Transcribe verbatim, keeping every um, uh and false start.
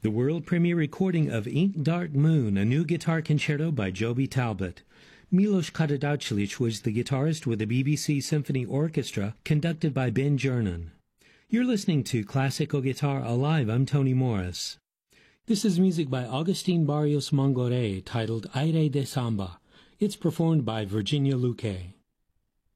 The world premiere recording of Ink Dark Moon, a new guitar concerto by Joby Talbot. Milos Kadadaucevic was the guitarist with the B B C Symphony Orchestra, conducted by Ben Jernan. You're listening to Classical Guitar Alive. I'm Tony Morris. This is music by Agustin Barrios Mongore titled Aire de Samba. It's performed by Virginia Luque.